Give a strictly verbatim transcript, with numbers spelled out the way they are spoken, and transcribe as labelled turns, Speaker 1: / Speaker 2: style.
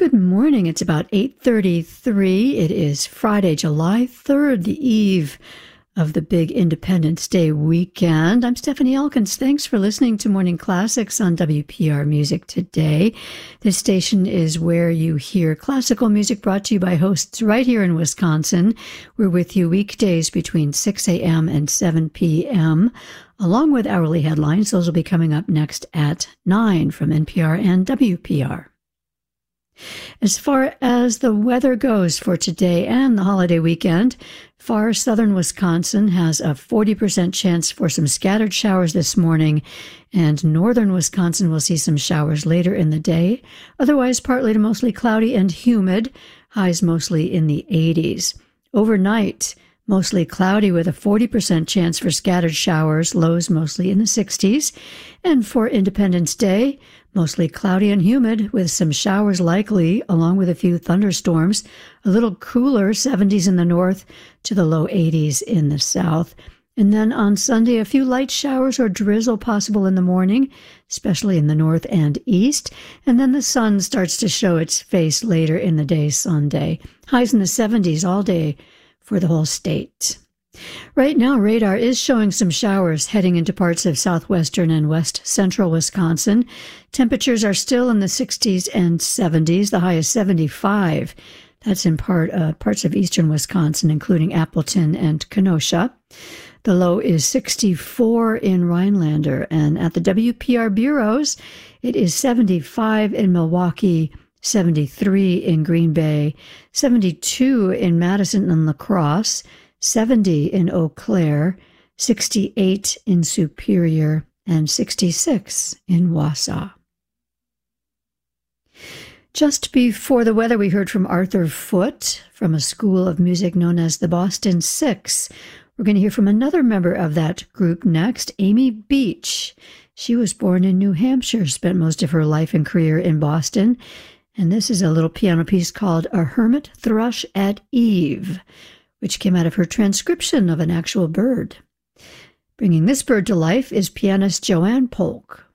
Speaker 1: Good morning. It's about eight thirty-three. It is Friday, July third, the eve of the big Independence Day weekend. I'm Stephanie Elkins. Thanks for listening to Morning Classics on W P R Music Today. This station is where you hear classical music brought to you by hosts right here in Wisconsin. We're with you weekdays between six a.m. and seven p.m., along with hourly headlines. Those will be coming up next at nine from N P R and W P R. As far as the weather goes for today and the holiday weekend, far southern Wisconsin has a forty percent chance for some scattered showers this morning, and northern Wisconsin will see some showers later in the day. Otherwise, partly to mostly cloudy and humid, highs mostly in the eighties. Overnight, mostly cloudy with a forty percent chance for scattered showers, lows mostly in the sixties. And for Independence Day, mostly cloudy and humid with some showers likely, along with a few thunderstorms. A little cooler, seventies in the north to the low eighties in the south. And then on Sunday, a few light showers or drizzle possible in the morning, especially in the north and east. And then the sun starts to show its face later in the day Sunday. Highs in the seventies all day for the whole state. Right now, radar is showing some showers heading into parts of southwestern and west central Wisconsin. Temperatures are still in the sixties and seventies. The high is seventy-five. That's in part uh, parts of eastern Wisconsin, including Appleton and Kenosha. The low is sixty-four in Rhinelander. And at the W P R bureaus, it is seventy-five in Milwaukee, seventy-three in Green Bay, seventy-two in Madison and La Crosse, seventy in Eau Claire, sixty-eight in Superior, and sixty-six in Wausau. Just before the weather, we heard from Arthur Foote from a school of music known as the Boston Six. We're going to hear from another member of that group next, Amy Beach. She was born in New Hampshire, spent most of her life and career in Boston, and this is a little piano piece called A Hermit Thrush at Eve, which came out of her transcription of an actual bird. Bringing this bird to life is pianist Joanne Polk.